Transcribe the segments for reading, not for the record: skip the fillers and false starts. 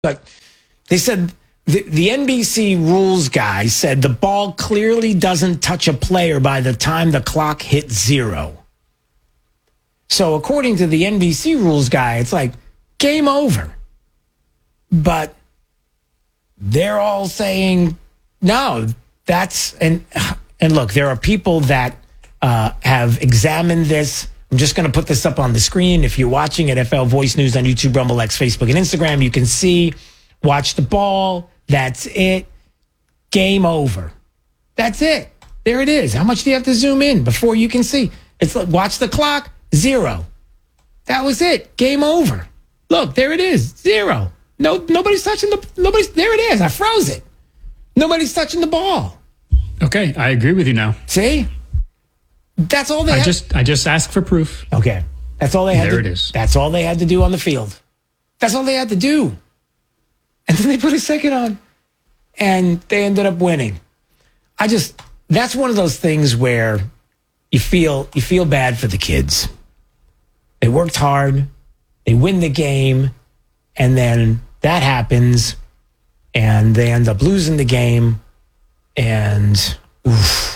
But they said the NBC rules guy said the ball clearly doesn't touch a player by the time the clock hits 0. So according to the NBC rules guy, it's like game over. But they're all saying, no, that's... And look, there are people that have examined this. I'm just going to put this up on the screen. If you're watching NFL Voice News on YouTube, Rumble X, Facebook, and Instagram, you can see, watch the ball. That's it. Game over. That's it. There it is. How much do you have to zoom in before you can see? It's like, watch the clock, 0. That was it. Game over. Look, there it is. 0. No, nobody's touching there it is. I froze it. Nobody's touching the ball. Okay, I agree with you now. See? That's all they had. I just asked for proof. Okay. That's all they had there it is. That's all they had to do on the field. That's all they had to do. And then they put a second on. And they ended up winning. That's one of those things where you feel bad for the kids. They worked hard. They win the game. And then that happens. And they end up losing the game. And oof.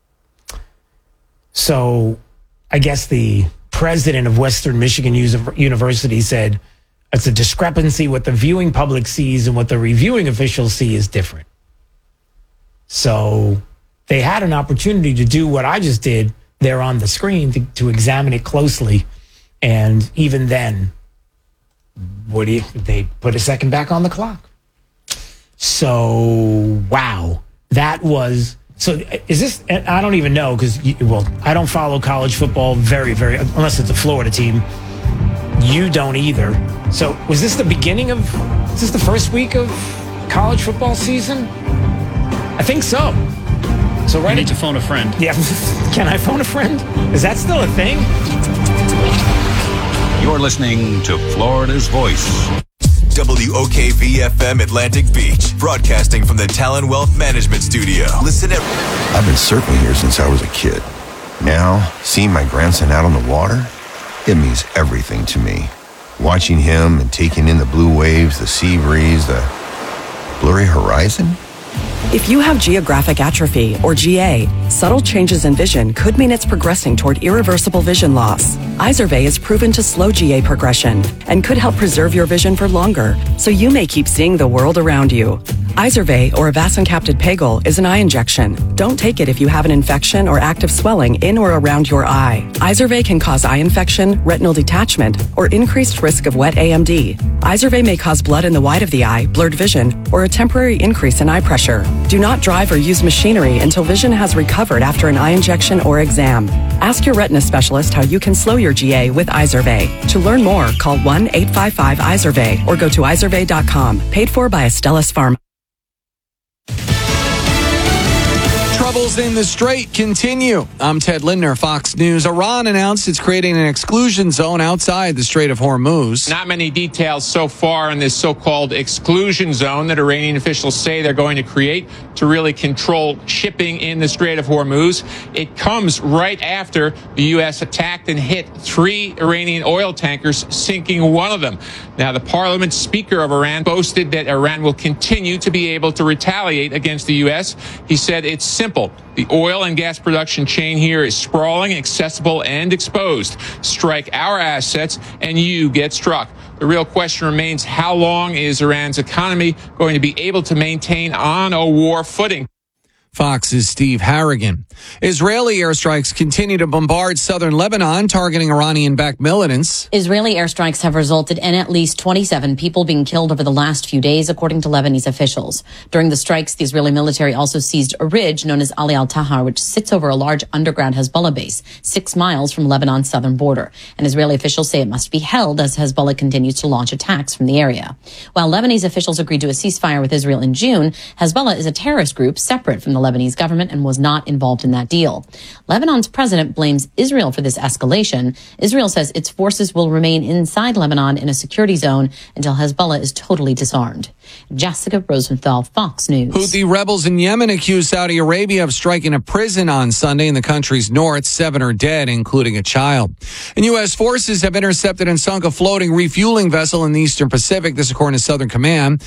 So I guess the president of Western Michigan University said it's a discrepancy. What the viewing public sees and what the reviewing officials see is different. So they had an opportunity to do what I just did there on the screen to examine it closely. And even then, they put a second back on the clock. So, wow. That was... So is this, I don't even know because, I don't follow college football very, unless it's a Florida team. You don't either. So is this the first week of college football season? I think so. So I need to phone a friend. Yeah. Can I phone a friend? Is that still a thing? You're listening to Florida's Voice. WOKV-FM Atlantic Beach, broadcasting from the Talon Wealth Management Studio. Listen at... I've been surfing here since I was a kid. Now, seeing my grandson out on the water, it means everything to me. Watching him and taking in the blue waves, the sea breeze, the blurry horizon. If you have geographic atrophy, or GA, subtle changes in vision could mean it's progressing toward irreversible vision loss. Izervay is proven to slow GA progression and could help preserve your vision for longer, so you may keep seeing the world around you. Izervay, or avacincaptad pegol, is an eye injection. Don't take it if you have an infection or active swelling in or around your eye. Izervay can cause eye infection, retinal detachment, or increased risk of wet AMD. Izervay may cause blood in the white of the eye, blurred vision, or a temporary increase in eye pressure. Do not drive or use machinery until vision has recovered after an eye injection or exam. Ask your retina specialist how you can slow your GA with Izervay. To learn more, call 1-855-IZERVAY or go to izervay.com. Paid for by Astellas Pharma. Troubles in the Strait continue. I'm Ted Lindner, Fox News. Iran announced it's creating an exclusion zone outside the Strait of Hormuz. Not many details so far on this so-called exclusion zone that Iranian officials say they're going to create to really control shipping in the Strait of Hormuz. It comes right after the U.S. attacked and hit 3 Iranian oil tankers, sinking one of them. Now, the parliament speaker of Iran boasted that Iran will continue to be able to retaliate against the U.S. He said it's simple. The oil and gas production chain here is sprawling, accessible, and exposed. Strike our assets, and you get struck. The real question remains, how long is Iran's economy going to be able to maintain on a war footing? Fox's Steve Harrigan. Israeli airstrikes continue to bombard southern Lebanon, targeting Iranian-backed militants. Israeli airstrikes have resulted in at least 27 people being killed over the last few days, according to Lebanese officials. During the strikes, the Israeli military also seized a ridge known as Ali al-Tahar, which sits over a large underground Hezbollah base 6 miles from Lebanon's southern border. And Israeli officials say it must be held as Hezbollah continues to launch attacks from the area. While Lebanese officials agreed to a ceasefire with Israel in June, Hezbollah is a terrorist group separate from the Lebanese government and was not involved in that deal. Lebanon's president blames Israel for this escalation. Israel says its forces will remain inside Lebanon in a security zone until Hezbollah is totally disarmed. Jessica Rosenthal, Fox News. Houthi rebels in Yemen accused Saudi Arabia of striking a prison on Sunday in the country's north. 7 are dead, including a child. And U.S. forces have intercepted and sunk a floating refueling vessel in the Eastern Pacific. This according to Southern Command.